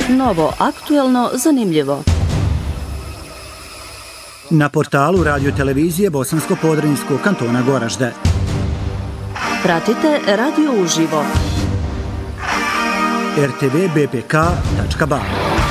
Novo, aktuelno, zanimljivo. Na portalu radio-televizije Bosansko-Podrinjskog kantona Goražde. Pratite radio uživo. rtvbpk.ba